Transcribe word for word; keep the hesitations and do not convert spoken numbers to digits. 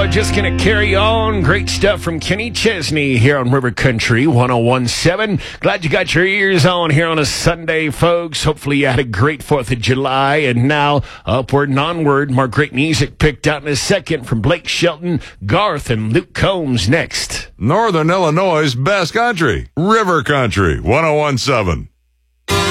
just going to carry on. Great stuff from Kenny Chesney here on River Country one oh one point seven. Glad you got your ears on here on a Sunday, folks. Hopefully you had a great fourth of July. And now, upward and onward, more great music picked out in a second from Blake Shelton, Garth, and Luke Combs next. Northern Illinois' best country, River Country one oh one point seven.